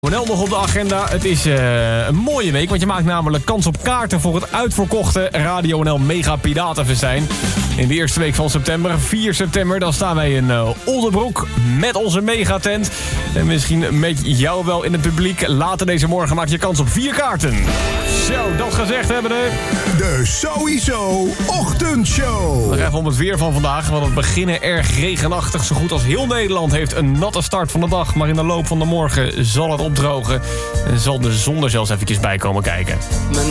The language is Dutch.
NL nog op de agenda. Het is een mooie week, want je maakt namelijk kans op kaarten voor het uitverkochte Radio NL Mega Piratenfestijn. In de eerste week van september, 4 september, dan staan wij in Oldebroek met onze megatent. En misschien met jou wel in het publiek. Later deze morgen maak je kans op 4 kaarten. Zo, dat gezegd hebben we. De Sowieso Ochtendshow. Nog even om het weer van vandaag, want het beginnen erg regenachtig. Zo goed als heel Nederland heeft een natte start van de dag. Maar in de loop van de morgen zal het opdrogen. En zal de zon er zelfs eventjes bij komen kijken.